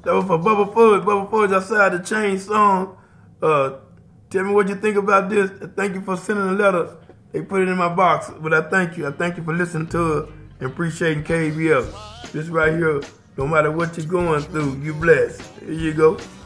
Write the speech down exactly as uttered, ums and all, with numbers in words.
That was for Bubba Fudge. Bubba Fudge outside the chain song. Uh, tell me what you think about this. Thank you for sending a letter. They put it in my box, but I thank you. I thank you for listening to it and appreciating K B F. This right here, no matter what you're going through, you blessed. Here you go.